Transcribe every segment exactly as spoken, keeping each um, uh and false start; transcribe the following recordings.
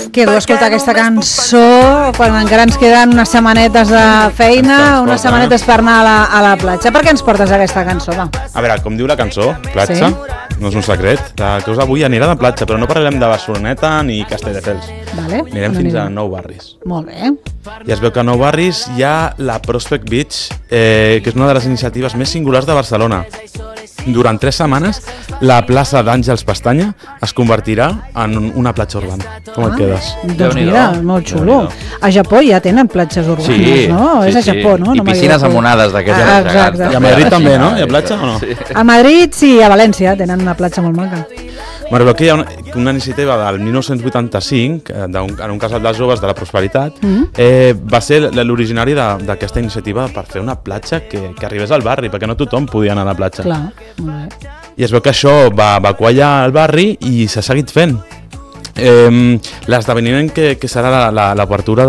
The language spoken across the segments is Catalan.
Que heu escoltat aquesta cançó quan encara ens queden unes setmanetes de feina, unes setmanetes per anar a la, a la platja. Per què ens portes aquesta cançó, va? A veure, com diu la cançó, platja, sí? No és un secret. La cosa avui anirà de platja, però no parlarem de Barceloneta ni Castelldefels. Vale. Anirem fins a Nou Barris. Molt bé. I es veu que a Nou Barris hi ha la Prospect Beach, eh, que és una de les iniciatives més singulars de Barcelona. Durant tres setmanes, la plaça d'Àngels Pestanya es convertirà en una platja urbana. Com et quedes? Doncs mira, molt xulo. A Japó ja tenen platges urbanes, sí, no? Sí, és a Japó, sí. no? I no piscines amunades d'aquestes ah, gegants. I a Madrid també, no? Hi ha platja o no? Sí. A Madrid sí, a València tenen una platja molt maca. Bueno, però aquí hi ha una, una iniciativa del dinou vuitanta-cinc, en un casal de joves de la Prosperitat, mm-hmm. eh, va ser l'originari d'aquesta iniciativa per fer una platja que, que arribés al barri, perquè no tothom podia anar a la platja. Clar, molt bé. I es veu que això va, va quallar al barri i s'ha seguit fent. Eh, L'esdeveniment que, que serà l'obertura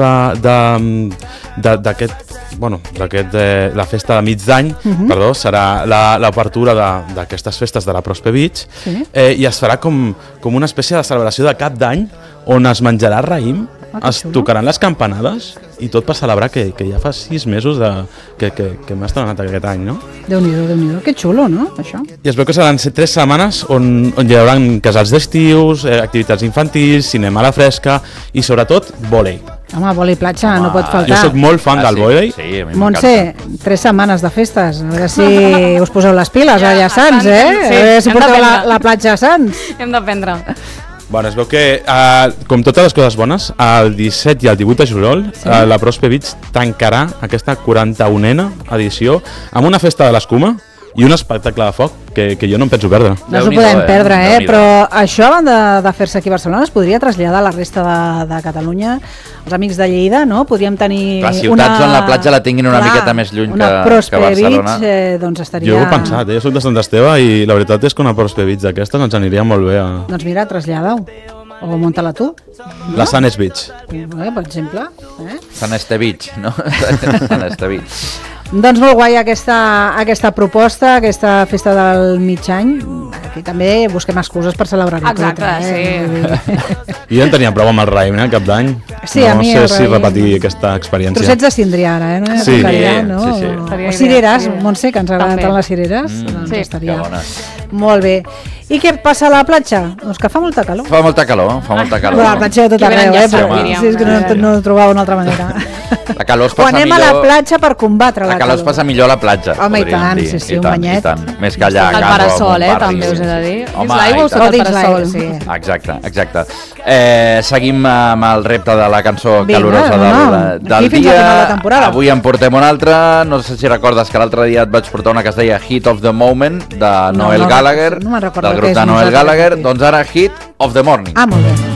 d'aquest, bueno, d'aquest, eh, la festa de mig d'any, uh-huh. perdó, serà l'obertura d'aquestes festes de la Prospe Beach, sí. eh, i es farà com, com una espècie de celebració de cap d'any on es menjarà raïm, ah, es xulo. Tocaran les campanades i tot per celebrar que, que ja fa sis mesos de, que, que, que m'ha estrenat aquest any, no? Déu-n'hi-do, Déu-n'hi-do, que xulo, no, això? I es veu que seran tres setmanes on, on hi haurà casals d'estius, eh, activitats infantils, cinema a la fresca i sobretot vòlei. Home, vòlei platja Home, no pot faltar. Jo sóc molt fan ah, del sí, vòlei. Sí, a mi Montse, tres setmanes de festes, a veure si us poseu les piles ja, allà a Sants, eh? Sí, a veure si porteu la, la platja a Sants. Hem d'aprendre. Bueno, es veu que, eh, com totes les coses bones, el disset i el divuit de juliol sí. eh, la Prospe Beach tancarà aquesta quaranta-unena edició amb una festa de l'escuma i un espectacle de foc que, que jo no em penso perdre. No ens ho podem perdre, eh? Però això, a banda de fer-se aquí a Barcelona, es podria traslladar a la resta de, de Catalunya. Els amics de Lleida, no? Podríem tenir les ciutats una... on la platja la tinguin una Clar, miqueta més lluny que, que Barcelona. Beach, eh, doncs estaria... Jo ho he pensat, eh? Jo soc de Sant Esteve i la veritat és que una Prospe Beach d'aquestes ens aniria molt bé a... Doncs mira, trasllada-ho. O munta-la tu. No? La Sanes Beach. Eh, per exemple. Eh? Sant Este Beach, no? Sant Este Beach. Doncs molt guai aquesta, aquesta proposta, aquesta festa del mig any. Aquí també busquem excuses per celebrar-ho. Exacte, tot, eh? sí. Jo en tenia prou amb el raïm, eh, cap d'any. Sí, no a mi sé si raïm... repetir aquesta experiència. Trossets de cindri ara, eh? No? Sí. Tocaria, no? sí, sí. O cireres, sí. Montse, que ens agraden tant les cireres. Mm, doncs sí. estaria. Que bones. Molt bé. I què passa a la platja? Doncs que fa molta calor. Fa molta calor, fa molta calor. Però a la platja de tot arreu, eh? Però sí, és que no, no ho trobava una altra manera. La calor es o passa anem millor... a la platja per combatre la, la calor. La calor es passa millor a la platja. Home, i tant, dir. sí, sí, I un tant, banyet. I tant. Més que allà a el casa. parasol, eh? Barri, També us he de dir. Home, Dins l'aigua o sota el parasol? Sí. Exacte, exacte. Eh, seguim amb el repte de la cançó Vinga, calorosa no, del, no. del Aquí fins dia. al final de la temporada. Avui en portem una altra. No sé si recordes que l'altre dia et vaig portar una que es deia Hit of the Moment, de No, Noel no, Gallagher, no me'n recordo del què grup és de Noel nosaltres, Gallagher. sí. Doncs ara Hit of the Morning. Ah, molt bé.